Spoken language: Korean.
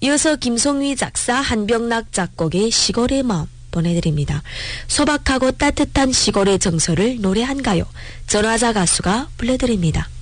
이어서 김송휘 작사 한병락 작곡의 시골의 마음 보내드립니다. 소박하고 따뜻한 시골의 정서를 노래한 가요 전화자 가수가 불러드립니다.